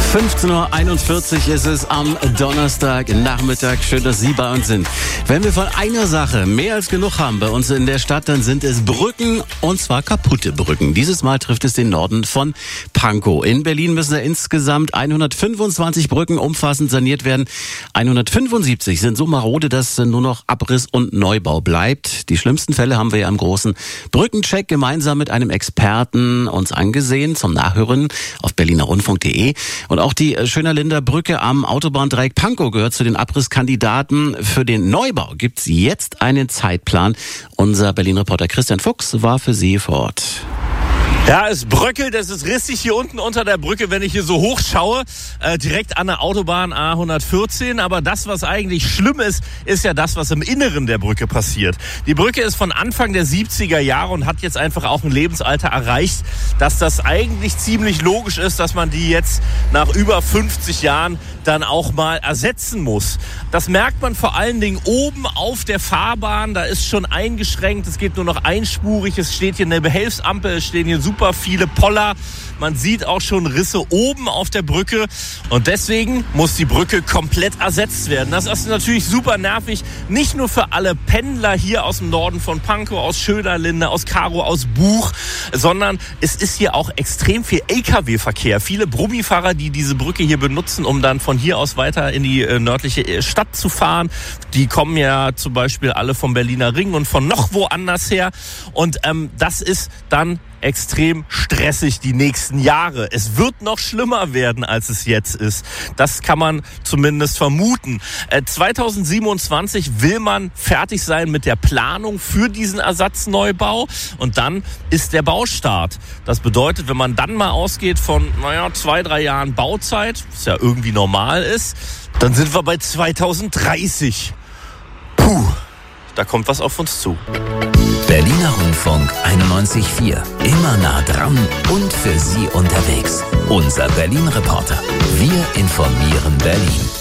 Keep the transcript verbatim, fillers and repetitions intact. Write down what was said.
fünfzehn Uhr einundvierzig ist es am Donnerstagnachmittag. Schön, dass Sie bei uns sind. Wenn wir von einer Sache mehr als genug haben bei uns in der Stadt, dann sind es Brücken, und zwar kaputte Brücken. Dieses Mal trifft es den Norden von Pankow. In Berlin müssen da insgesamt hundertfünfundzwanzig Brücken umfassend saniert werden. hundertfünfundsiebzig sind so marode, dass nur noch Abriss und Neubau bleibt. Die schlimmsten Fälle haben wir ja im großen Brückencheck gemeinsam mit einem Experten uns angesehen, zum Nachhören auf berliner rundfunk punkt de. Und auch die Schönerlinder Brücke am Autobahndreieck Pankow gehört zu den Abrisskandidaten. Für den Neubau gibt es jetzt einen Zeitplan. Unser Berlin-Reporter Christian Fuchs war für Sie vor Ort. Ja, es bröckelt, es ist rissig hier unten unter der Brücke, wenn ich hier so hoch schaue, äh, direkt an der Autobahn A hundertvierzehn. Aber das, was eigentlich schlimm ist, ist ja das, was im Inneren der Brücke passiert. Die Brücke ist von Anfang der siebziger Jahre und hat jetzt einfach auch ein Lebensalter erreicht, dass das eigentlich ziemlich logisch ist, dass man die jetzt nach über fünfzig Jahren dann auch mal ersetzen muss. Das merkt man vor allen Dingen oben auf der Fahrbahn, da ist schon eingeschränkt, es geht nur noch einspurig, es steht hier eine Behelfsampel, es stehen hier super viele Poller. Man sieht auch schon Risse oben auf der Brücke und deswegen muss die Brücke komplett ersetzt werden. Das ist natürlich super nervig, nicht nur für alle Pendler hier aus dem Norden von Pankow, aus Schönerlinde, aus Karow, aus Buch, sondern es ist hier auch extrem viel L K W-Verkehr. Viele Brummifahrer, die diese Brücke hier benutzen, um dann von hier aus weiter in die äh, nördliche Stadt zu fahren. Die kommen ja zum Beispiel alle vom Berliner Ring und von noch woanders her. Und ähm, das ist dann extrem stressig die nächsten Jahre. Es wird noch schlimmer werden, als es jetzt ist. Das kann man zumindest vermuten. Äh, zweitausendsiebenundzwanzig will man fertig sein mit der Planung für diesen Ersatzneubau und dann ist der Baustart. Das bedeutet, wenn man dann mal ausgeht von, naja, zwei, drei Jahren Bauzeit, was ja irgendwie normal ist, dann sind wir bei zweitausenddreißig. Puh, da kommt was auf uns zu. Berliner Rundfunk einundneunzig Komma vier. Immer nah dran und für Sie unterwegs. Unser Berlin-Reporter. Wir informieren Berlin.